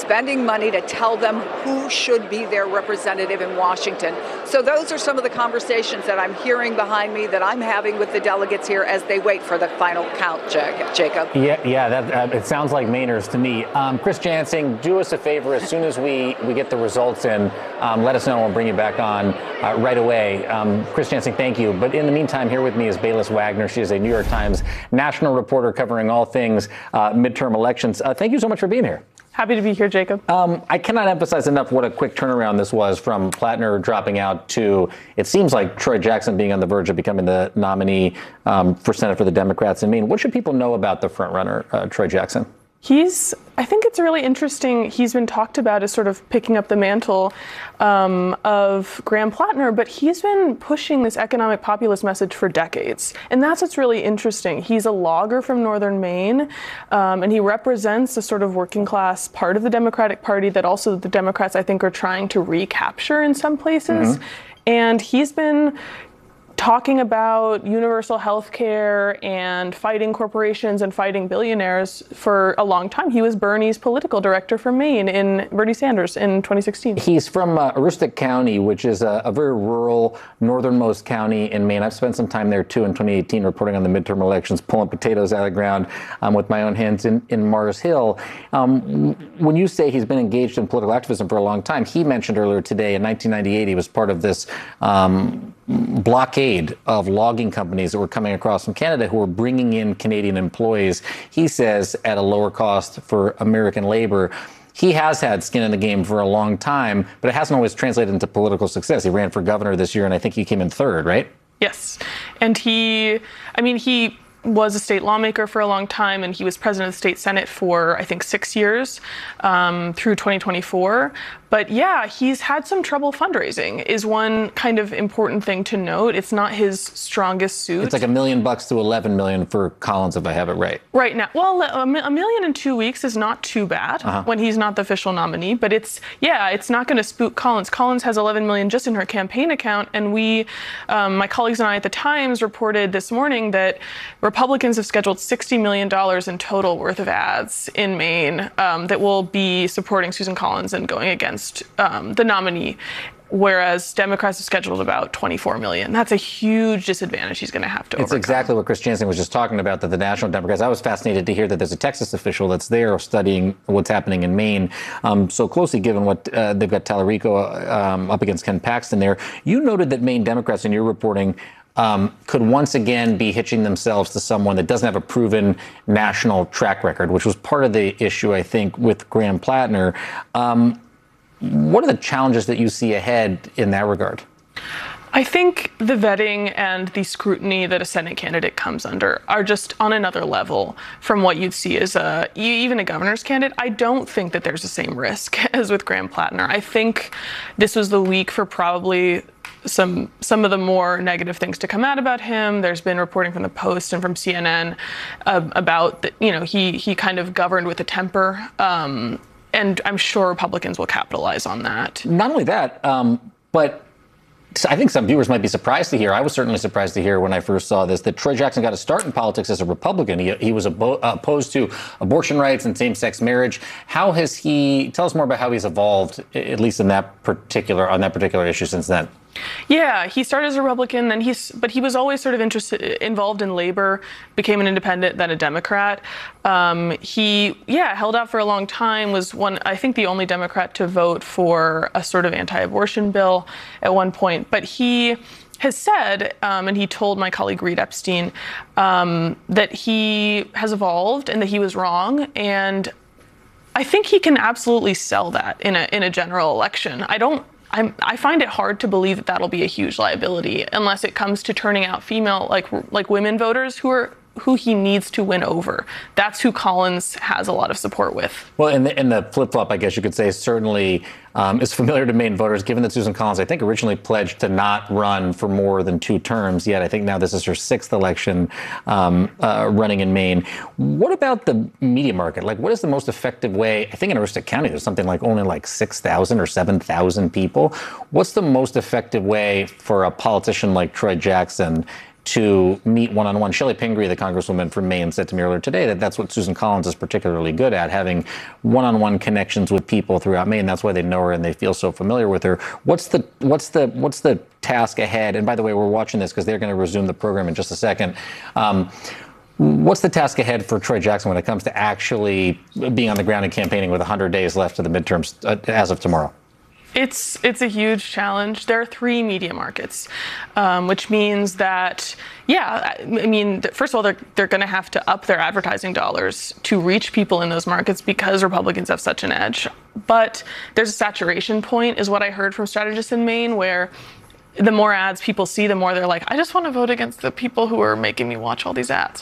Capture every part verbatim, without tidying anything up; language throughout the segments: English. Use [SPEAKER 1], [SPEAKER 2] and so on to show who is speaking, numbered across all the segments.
[SPEAKER 1] spending money to tell them who should be their representative in Washington. So those are some of the conversations that I'm hearing behind me that I'm having with the delegates here as they wait for the final count, Jacob.
[SPEAKER 2] Yeah, yeah, that, uh, it sounds like Mainers to me. Um, Chris Jansing, do us a favor. As soon as we, we get the results in, um, let us know and we'll bring you back on uh, right away. Um, Chris Jansing, thank you. But in the meantime, here with me is Bayless Wagner. She is a New York Times national reporter covering all things uh, midterm elections. Uh, thank you so much for being here.
[SPEAKER 3] Happy to be here, Jacob.
[SPEAKER 2] Um, I cannot emphasize enough what a quick turnaround this was from Plattner dropping out to, it seems like Troy Jackson being on the verge of becoming the nominee um, for Senate for the Democrats in Maine. What should people know about the frontrunner, uh, Troy Jackson?
[SPEAKER 3] He's, I think it's really interesting. He's been talked about as sort of picking up the mantle um, of Graham Plattner, but he's been pushing this economic populist message for decades. And that's what's really interesting. He's a logger from northern Maine, um, and he represents a sort of working class part of the Democratic Party that also the Democrats, I think, are trying to recapture in some places. Mm-hmm. And he's been talking about universal health care and fighting corporations and fighting billionaires for a long time. He was Bernie's political director for Maine in Bernie Sanders in twenty sixteen.
[SPEAKER 2] He's from uh, Aroostook County, which is a, a very rural, northernmost county in Maine. I've spent some time there, too, in twenty eighteen, reporting on the midterm elections, pulling potatoes out of the ground um, with my own hands in, in Mars Hill. Um, when you say he's been engaged in political activism for a long time, he mentioned earlier today in nineteen ninety-eight he was part of this um, blockade of logging companies that were coming across from Canada who were bringing in Canadian employees, he says, at a lower cost for American labor. He has had skin in the game for a long time, but it hasn't always translated into political success. He ran for governor this year, and I think he came in third, right?
[SPEAKER 3] Yes. And he, I mean, he was a state lawmaker for a long time, and he was president of the state Senate for, I think, six years um, through twenty twenty-four. But yeah, he's had some trouble fundraising is one kind of important thing to note. It's not his strongest suit.
[SPEAKER 2] It's like a million bucks to eleven million for Collins, if I have it right.
[SPEAKER 3] Right now. Well, a million in two weeks is not too bad uh-huh. when he's not the official nominee. But it's, yeah, it's not going to spook Collins. Collins has eleven million just in her campaign account. And we, um, my colleagues and I at the Times reported this morning that Republicans have scheduled sixty million dollars in total worth of ads in Maine um, that will be supporting Susan Collins and going against Um, the nominee, whereas Democrats have scheduled about twenty-four million. That's a huge disadvantage he's going to have to
[SPEAKER 2] It's
[SPEAKER 3] overcome.
[SPEAKER 2] exactly what Chris Jansing was just talking about, that the National Democrats, I was fascinated to hear that there's a Texas official that's there studying what's happening in Maine um, so closely, given what uh, they've got Tallarico um, up against Ken Paxton there. You noted that Maine Democrats in your reporting Um, could once again be hitching themselves to someone that doesn't have a proven national track record, which was part of the issue, I think, with Graham Plattner. Um, what are the challenges that you see ahead in that regard?
[SPEAKER 3] I think the vetting and the scrutiny that a Senate candidate comes under are just on another level from what you'd see as a, even a governor's candidate. I don't think that there's the same risk as with Graham Plattner. I think this was the week for probably some some of the more negative things to come out about him. There's been reporting from the Post and from C N N uh, about that, you know, he he kind of governed with a temper. Um, and I'm sure Republicans will capitalize on that.
[SPEAKER 2] Not only that, um, but I think some viewers might be surprised to hear, I was certainly surprised to hear when I first saw this, that Troy Jackson got a start in politics as a Republican. He, he was abo- opposed to abortion rights and same-sex marriage. How has he, tell us more about how he's evolved, at least in that particular, on that particular issue since then.
[SPEAKER 3] Yeah, he started as a Republican, then he's, but he was always sort of interested, involved in labor, became an independent, then a Democrat. Um, he, yeah, held out for a long time, was one, I think, the only Democrat to vote for a sort of anti-abortion bill at one point. But he has said, um, and he told my colleague Reed Epstein, um, that he has evolved and that he was wrong. And I think he can absolutely sell that in a in a general election. I don't. I'm, I find it hard to believe that that'll be a huge liability unless it comes to turning out female, like like women voters who are who he needs to win over. That's who Collins has a lot of support with.
[SPEAKER 2] Well, in the, in the flip-flop, I guess you could say, certainly um, is familiar to Maine voters, given that Susan Collins, I think, originally pledged to not run for more than two terms, yet I think now this is her sixth election um, uh, running in Maine. What about the media market? Like, what is the most effective way? I think in Aroostook County, there's something like only like six thousand or seven thousand people. What's the most effective way for a politician like Troy Jackson to meet one-on-one. Shelley Pingree, the congresswoman from Maine, said to me earlier today that that's what Susan Collins is particularly good at, having one-on-one connections with people throughout Maine. That's why they know her and they feel so familiar with her. What's the what's the what's the task ahead? And by the way, we're watching this because they're going to resume the program in just a second. Um, what's the task ahead for Troy Jackson when it comes to actually being on the ground and campaigning with one hundred days left to the midterms uh, as of tomorrow?
[SPEAKER 3] It's it's a huge challenge. There are three media markets, um, which means that, yeah, I mean, first of all, they're they're going to have to up their advertising dollars to reach people in those markets because Republicans have such an edge. But there's a saturation point, is what I heard from strategists in Maine, where the more ads people see, the more they're like, I just want to vote against the people who are making me watch all these ads.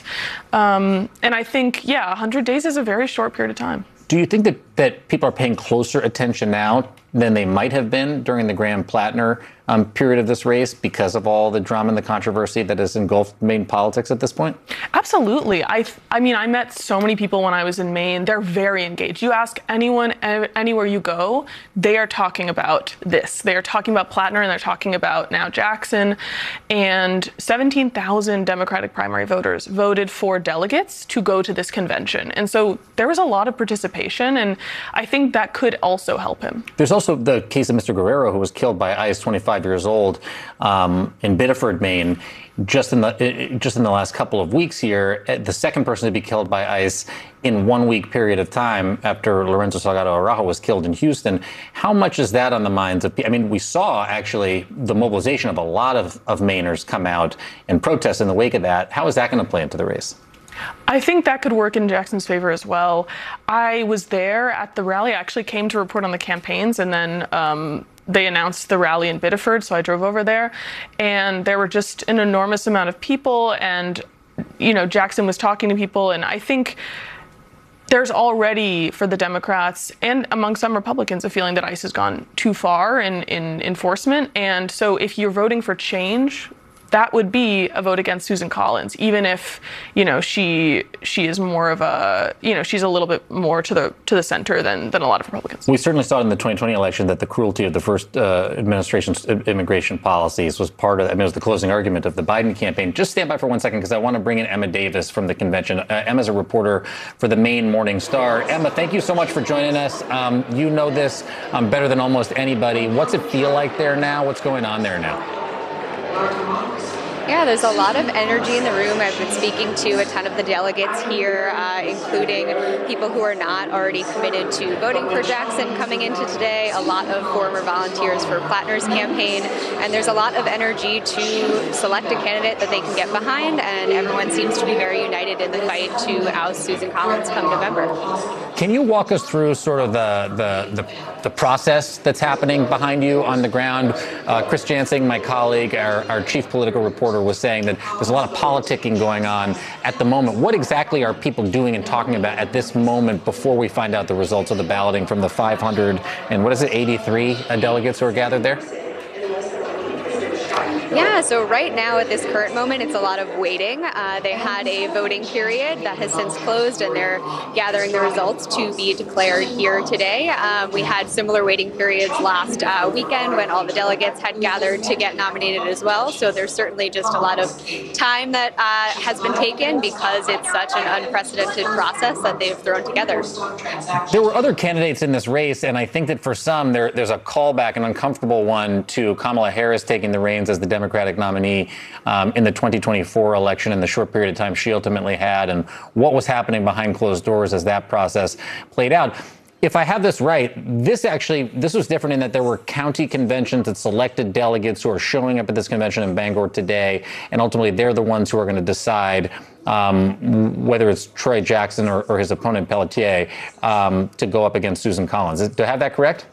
[SPEAKER 3] Um, and I think, yeah, one hundred days is a very short period of time.
[SPEAKER 2] Do you think that, that people are paying closer attention now than they might have been during the Graham-Plattner um, period of this race because of all the drama and the controversy that has engulfed Maine politics at this point?
[SPEAKER 3] Absolutely. I I mean, I met so many people when I was in Maine. They're very engaged. You ask anyone, anywhere you go, they are talking about this. They are talking about Plattner and they're talking about now Jackson. And seventeen thousand Democratic primary voters voted for delegates to go to this convention. And so there was a lot of participation, and I think that could also help him.
[SPEAKER 2] There's also the case of Mister Guerrero, who was killed by ICE, twenty-five years old, um, in Biddeford, Maine, just in the just in the last couple of weeks here. The second person to be killed by ICE in one week period of time after Lorenzo Salgado Araujo was killed in Houston. How much is that on the minds of people? I mean, we saw actually the mobilization of a lot of, of Mainers come out and protest in the wake of that. How is that going to play into the race?
[SPEAKER 3] I think that could work in Jackson's favor as well. I was there at the rally. I actually came to report on the campaigns, and then um, they announced the rally in Biddeford, so I drove over there. And there were just an enormous amount of people, and, you know, Jackson was talking to people, and I think there's already, for the Democrats and among some Republicans, a feeling that ICE has gone too far in, in enforcement. And so if you're voting for change, that would be a vote against Susan Collins, even if, you know, she she is more of a, you know, she's a little bit more to the to the center than than a lot of Republicans.
[SPEAKER 2] We certainly saw in the twenty twenty election that the cruelty of the first uh, administration's immigration policies was part of, I mean, it was the closing argument of the Biden campaign. Just stand by for one second, because I want to bring in Emma Davis from the convention. Uh, Emma's a reporter for the Maine Morning Star. Emma, thank you so much for joining us. Um, you know this um, better than almost anybody. What's it feel like there now? What's going on there now?
[SPEAKER 4] Yeah, there's a lot of energy in the room. I've been speaking to a ton of the delegates here, uh, including people who are not already committed to voting for Jackson coming into today, a lot of former volunteers for Plattner's campaign, and there's a lot of energy to select a candidate that they can get behind, and everyone seems to be very united in the fight to oust Susan Collins come November.
[SPEAKER 2] Can you walk us through sort of the the, the, the process that's happening behind you on the ground? Uh, Chris Jansing, my colleague, our, our chief political reporter, was saying that there's a lot of politicking going on at the moment. What exactly are people doing and talking about at this moment before we find out the results of the balloting from the five hundred and what is it, eighty-three delegates who are gathered there?
[SPEAKER 4] Yeah, so right now at this current moment, it's a lot of waiting. Uh, they had a voting period that has since closed, and they're gathering the results to be declared here today. Um, we had similar waiting periods last uh, weekend when all the delegates had gathered to get nominated as well. So there's certainly just a lot of time that uh, has been taken because it's such an unprecedented process that they've thrown together.
[SPEAKER 2] There were other candidates in this race, and I think that for some, there, there's a callback, an uncomfortable one, to Kamala Harris taking the reins as the Democratic nominee um, in the twenty twenty-four election in the short period of time she ultimately had, and what was happening behind closed doors as that process played out. If I have this right, this actually, this was different in that there were county conventions that selected delegates who are showing up at this convention in Bangor today, and ultimately they're the ones who are going to decide um, whether it's Troy Jackson or, or his opponent Pelletier um, to go up against Susan Collins. Do I have that correct?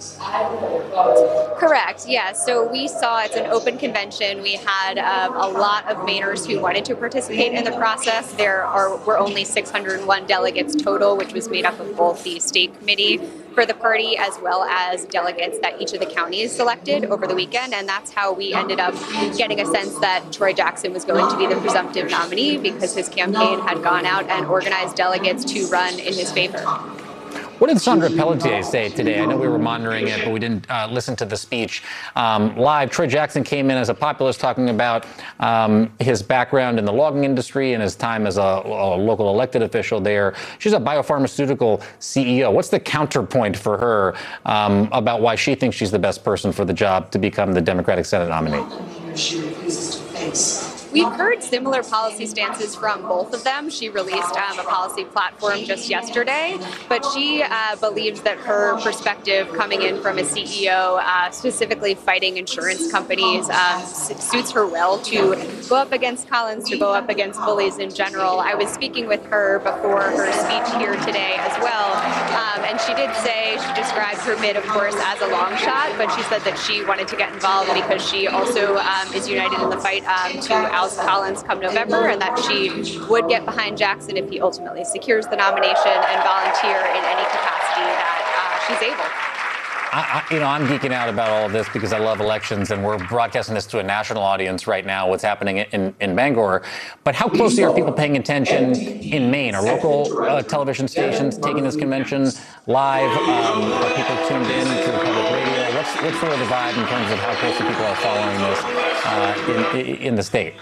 [SPEAKER 4] Correct, yeah. So we saw it's an open convention. We had um, a lot of Mainers who wanted to participate in the process. There are were only six hundred one delegates total, which was made up of both the state committee for the party as well as delegates that each of the counties selected over the weekend. And that's how we ended up getting a sense that Troy Jackson was going to be the presumptive nominee, because his campaign had gone out and organized delegates to run in his favor.
[SPEAKER 2] What did Sandra Pelletier say today? I know we were monitoring it, but we didn't uh, listen to the speech um, live. Troy Jackson came in as a populist talking about um, his background in the logging industry and his time as a, a local elected official there. She's a biopharmaceutical C E O. What's the counterpoint for her um, about why she thinks she's the best person for the job to become the Democratic Senate nominee?
[SPEAKER 5] She refuses to face.
[SPEAKER 4] We've heard similar policy stances from both of them. She released um, a policy platform just yesterday, but she uh, believes that her perspective coming in from a C E O, uh, specifically fighting insurance companies, um, suits her well to go up against Collins, to go up against bullies in general. I was speaking with her before her speech here today as well, um, and she did say, she described her bid, of course, as a long shot, but she said that she wanted to get involved because she also um, is united in the fight um, to Collins come November, and that she would get behind Jackson if he ultimately secures the nomination and volunteer in any capacity that uh, she's able.
[SPEAKER 2] I, I, you know, I'm geeking out about all of this because I love elections, and we're broadcasting this to a national audience right now, what's happening in, in Bangor. But how closely are people paying attention in Maine? Are local uh, television stations taking this convention live? Um, are people tuned in to public radio? What's, what's sort of the vibe in terms of how closely people are following this uh, in, in the state?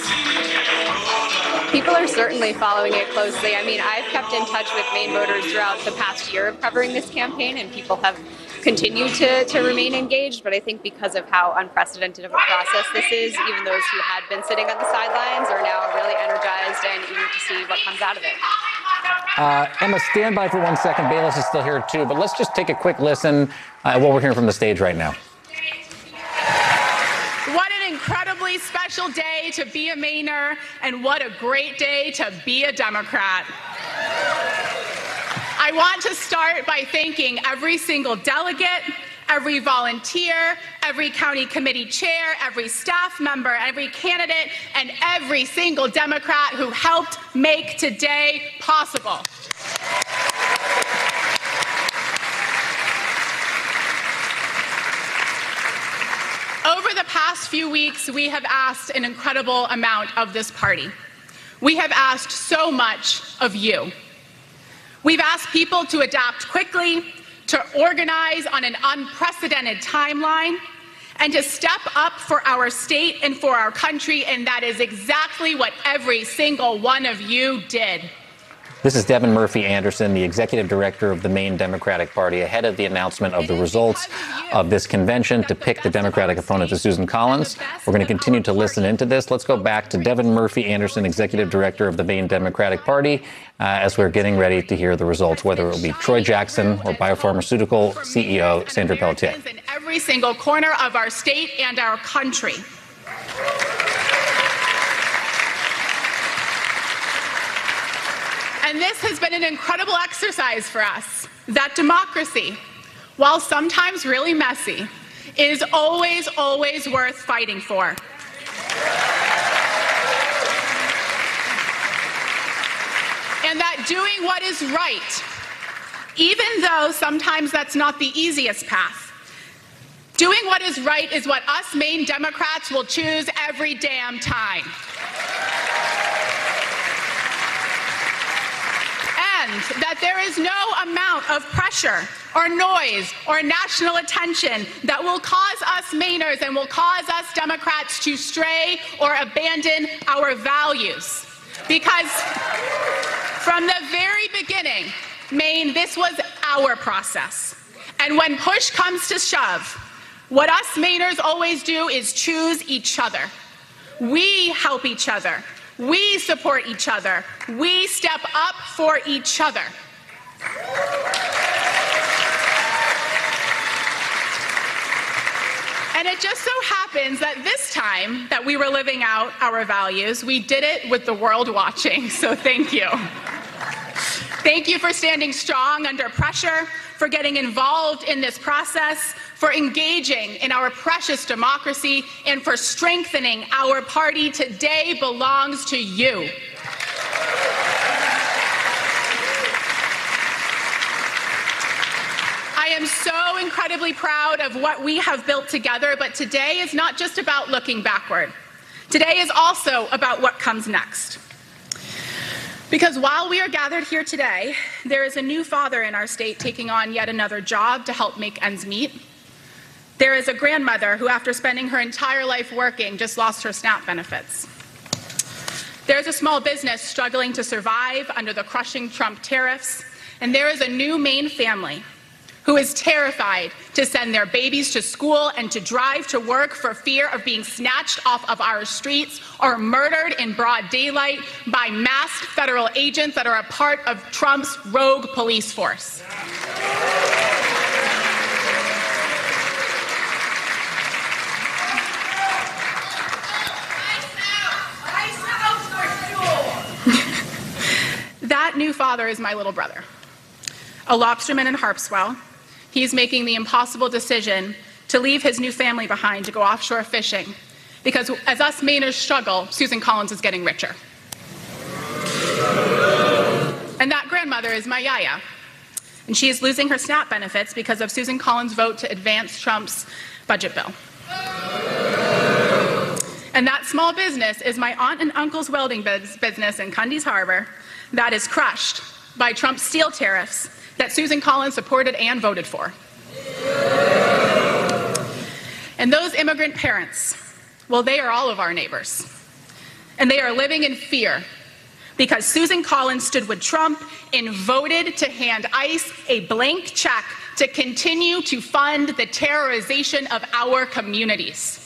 [SPEAKER 4] People are certainly following it closely. I mean, I've kept in touch with Maine voters throughout the past year of covering this campaign, and people have continued to, to remain engaged. But I think because of how unprecedented of a process this is, even those who had been sitting on the sidelines are now really energized and eager to see what comes out of it.
[SPEAKER 2] Uh, Emma, stand by for one second. Bayless is still here, too. But let's just take a quick listen at what we're hearing from the stage right now.
[SPEAKER 6] What an incredibly special day to be a Mainer, and what a great day to be a Democrat. I want to start by thanking every single delegate, every volunteer, every county committee chair, every staff member, every candidate, and every single Democrat who helped make today possible. Over the past few weeks, we have asked an incredible amount of this party. We have asked so much of you. We've asked people to adapt quickly, to organize on an unprecedented timeline, and to step up for our state and for our country, and that is exactly what every single one of you did.
[SPEAKER 2] This is Devin Murphy Anderson, the executive director of the Maine Democratic Party, ahead of the announcement of the results of this convention to pick the Democratic opponent to Susan Collins. We're going to continue to listen into this. Let's go back to Devin Murphy Anderson, executive director of the Maine Democratic Party, uh, as we're getting ready to hear the results, whether it will be Troy Jackson or biopharmaceutical C E O Sandra Pelletier.
[SPEAKER 6] In every single corner of our state and our country. And this has been an incredible exercise for us, that democracy, while sometimes really messy, is always, always worth fighting for. And that doing what is right, even though sometimes that's not the easiest path, doing what is right is what us Maine Democrats will choose every damn time. And that there is no amount of pressure or noise or national attention that will cause us Mainers and will cause us Democrats to stray or abandon our values. Because from the very beginning, Maine, this was our process. And when push comes to shove, what us Mainers always do is choose each other. We help each other. We support each other. We step up for each other. And it just so happens that this time that we were living out our values, we did it with the world watching, so thank you. Thank you for standing strong under pressure, for getting involved in this process, for engaging in our precious democracy, and for strengthening our party. Today belongs to you. I am so incredibly proud of what we have built together, but today is not just about looking backward. Today is also about what comes next. Because while we are gathered here today, there is a new father in our state taking on yet another job to help make ends meet. There is a grandmother who, after spending her entire life working, just lost her SNAP benefits. There's a small business struggling to survive under the crushing Trump tariffs, and there is a new Maine family who is terrified to send their babies to school and to drive to work for fear of being snatched off of our streets or murdered in broad daylight by masked federal agents that are a part of Trump's rogue police force. That new father is my little brother, a lobsterman in Harpswell. He's making the impossible decision to leave his new family behind to go offshore fishing because as us Mainers struggle, Susan Collins is getting richer. And that grandmother is my yaya, and she is losing her SNAP benefits because of Susan Collins' vote to advance Trump's budget bill. And that small business is my aunt and uncle's welding business in Cundy's Harbor that is crushed by Trump's steel tariffs that Susan Collins supported and voted for. And those immigrant parents, well, they are all of our neighbors. And they are living in fear because Susan Collins stood with Trump and voted to hand ICE a blank check to continue to fund the terrorization of our communities.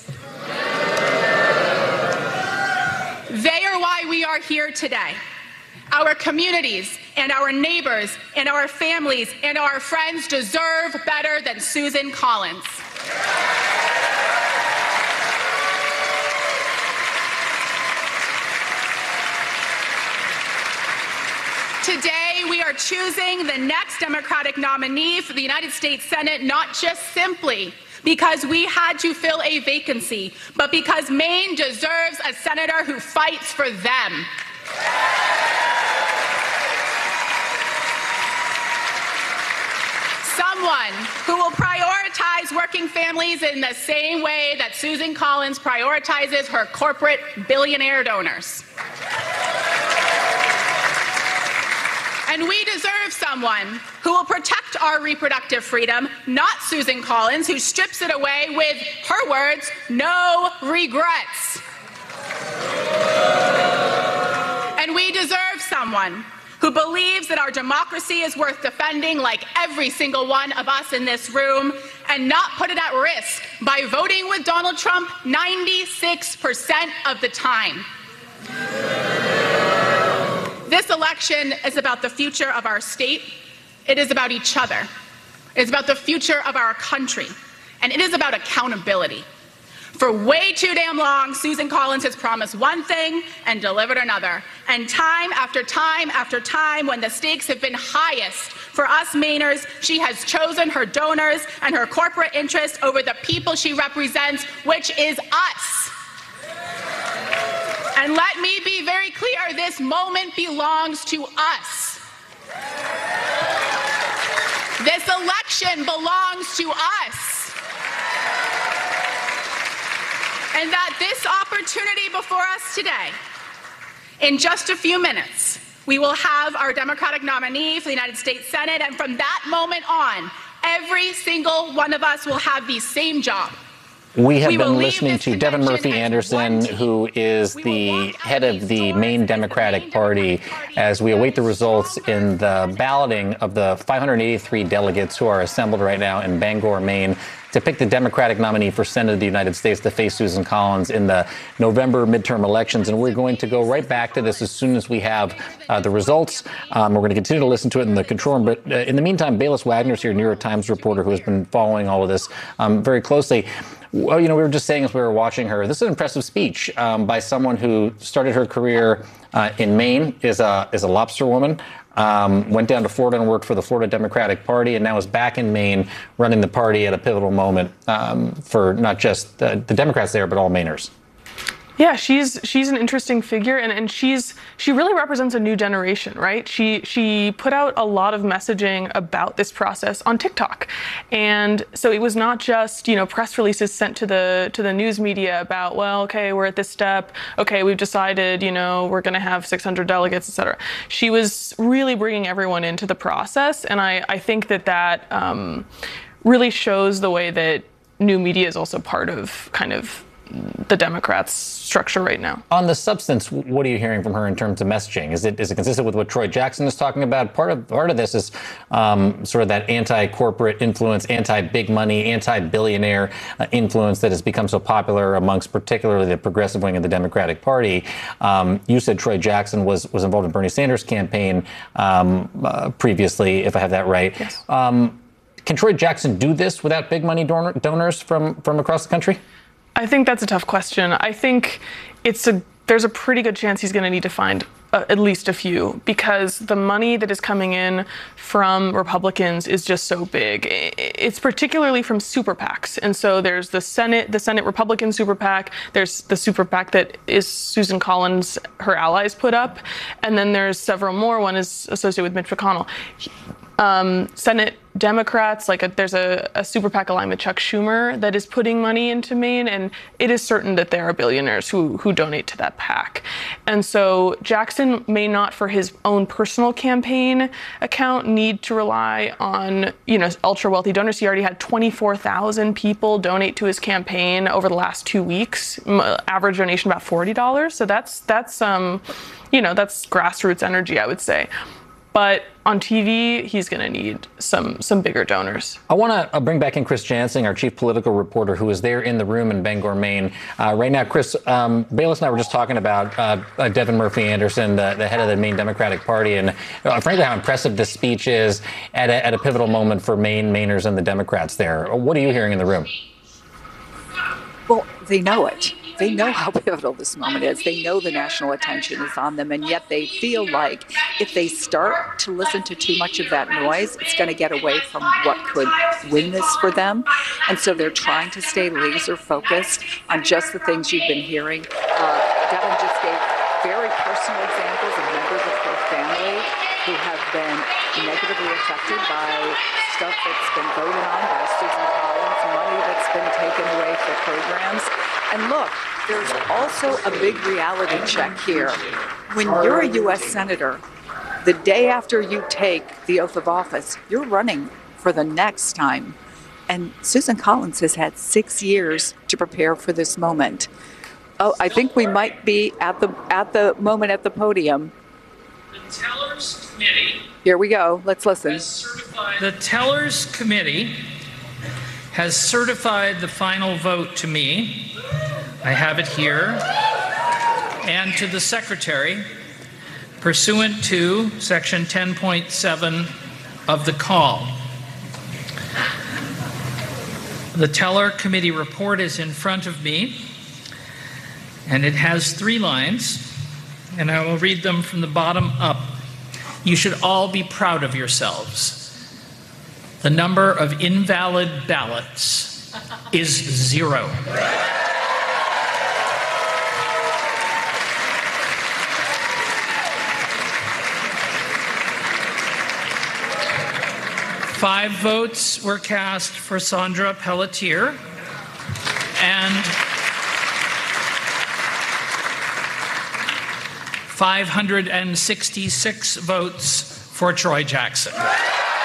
[SPEAKER 6] They are why we are here today. Our communities and our neighbors and our families and our friends deserve better than Susan Collins. Today, we are choosing the next Democratic nominee for the United States Senate, not just simply because we had to fill a vacancy, but because Maine deserves a senator who fights for them. Someone who will prioritize working families in the same way that Susan Collins prioritizes her corporate billionaire donors. And we deserve someone who will protect our reproductive freedom, not Susan Collins, who strips it away with, her words, no regrets. And we deserve someone who believes that our democracy is worth defending like every single one of us in this room and not put it at risk by voting with Donald Trump ninety-six percent of the time. This election is about the future of our state. It is about each other. It is about the future of our country. And it is about accountability. For way too damn long, Susan Collins has promised one thing and delivered another. And time after time after time, when the stakes have been highest for us Mainers, she has chosen her donors and her corporate interests over the people she represents, which is us. And let me be very clear, this moment belongs to us. This election belongs to us. And that this opportunity before us today, in just a few minutes, we will have our Democratic nominee for the United States Senate, and from that moment on, every single one of us will have the same job.
[SPEAKER 2] We have
[SPEAKER 6] we
[SPEAKER 2] been listening to Devin Murphy Anderson, who is the head of the Maine Democratic Party, as we await the results in the balloting of the five hundred eighty-three delegates who are assembled right now in Bangor, Maine, to pick the Democratic nominee for Senate of the United States to face Susan Collins in the November midterm elections. And we're going to go right back to this as soon as we have uh, the results. Um, we're going to continue to listen to it in the control room. But uh, in the meantime, Bayless Wagner's here, New York Times reporter, who has been following all of this um, very closely. Well, you know, we were just saying as we were watching her, this is an impressive speech um, by someone who started her career uh, in Maine, is a, is a lobster woman, um, went down to Florida and worked for the Florida Democratic Party, and now is back in Maine running the party at a pivotal moment um, for not just uh, the Democrats there, but all Mainers.
[SPEAKER 3] Yeah, she's she's an interesting figure, and, and she's she really represents a new generation, right? She she put out a lot of messaging about this process on TikTok, and so it was not just, you know, press releases sent to the to the news media about, well, okay, we're at this step, okay, we've decided, you know, we're going to have six hundred delegates, et cetera. She was really bringing everyone into the process, and I I think that that um, really shows the way that new media is also part of kind of the Democrats' structure right now.
[SPEAKER 2] On the substance, what are you hearing from her in terms of messaging? Is it is it consistent with what Troy Jackson is talking about? Part of part of this is um, sort of that anti-corporate influence, anti-big money, anti-billionaire uh, influence that has become so popular amongst particularly the progressive wing of the Democratic Party. Um, you said Troy Jackson was was involved in Bernie Sanders' campaign um, uh, previously, if I have that right.
[SPEAKER 3] Yes.
[SPEAKER 2] Um, can Troy Jackson do this without big money donor, donors from from across the country?
[SPEAKER 3] I think that's a tough question. I think it's a there's a pretty good chance he's going to need to find uh, at least a few, because the money that is coming in from Republicans is just so big. It's particularly from super PACs. And so there's the Senate, the Senate Republican super PAC. There's the super PAC that is Susan Collins, her allies put up. And then there's several more. One is associated with Mitch McConnell. Um, Senate Democrats, like a, there's a, a super PAC aligned with Chuck Schumer that is putting money into Maine, and it is certain that there are billionaires who who donate to that PAC. And so Jackson may not, for his own personal campaign account, need to rely on, you know, ultra wealthy donors. He already had twenty-four thousand people donate to his campaign over the last two weeks. Average donation about forty dollars. So that's that's um, you know, that's grassroots energy, I would say. But on T V, he's going to need some some bigger donors. I
[SPEAKER 2] want to bring back in Chris Jansing, our chief political reporter, who is there in the room in Bangor, Maine. Uh, right now, Chris, um, Bayless and I were just talking about uh, uh, Devin Murphy Anderson, the, the head of the Maine Democratic Party, and uh, frankly, how impressive this speech is at a, at a pivotal moment for Maine, Mainers, and the Democrats there. What are you hearing in the room?
[SPEAKER 1] Well, they know it. They know how pivotal this moment is. They know the national attention is on them, and yet they feel like if they start to listen to too much of that noise, it's going to get away from what could win this for them. And so they're trying to stay laser focused on just the things you've been hearing. Uh, Devin just gave very personal examples of members of her family who have been negatively affected by stuff that's been voted on by Susan Collins, money that's been taken away for programs. And look, there's also a big reality check here. When you're a U S senator, the day after you take the oath of office, you're running for the next time. And Susan Collins has had six years to prepare for this moment. Oh, I think we might be at the at the moment at the podium.
[SPEAKER 7] The Tellers Committee.
[SPEAKER 1] Here we go. Let's listen.
[SPEAKER 7] The Tellers Committee has certified the final vote to me. I have it here. And to the Secretary, pursuant to Section ten point seven of the call. The Teller Committee report is in front of me, and it has three lines, and I will read them from the bottom up. You should all be proud of yourselves. The number of invalid ballots is zero. Five votes were cast for Sandra Pelletier, and five hundred sixty-six votes for Troy Jackson.